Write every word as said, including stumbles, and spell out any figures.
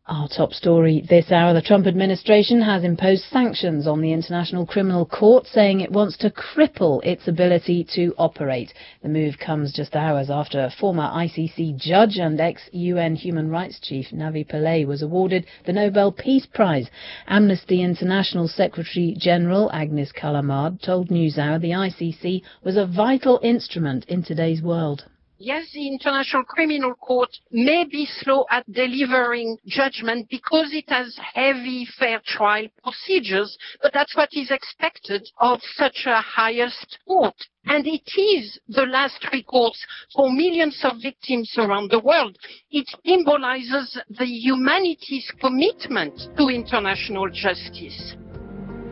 Our top story this hour, the Trump administration has imposed sanctions on the International Criminal Court, saying it wants to cripple its ability to operate. The move comes just hours after a former I C C judge and ex-U N Human Rights Chief Navi Pillay was awarded the Nobel Peace Prize. Amnesty International Secretary General Agnes Callamard told NewsHour the I C C was a vital instrument in today's world. Yes, the International Criminal Court may be slow at delivering judgment because it has heavy fair trial procedures, but that's what is expected of such a highest court. And it is the last recourse for millions of victims around the world. It symbolizes the humanity's commitment to international justice.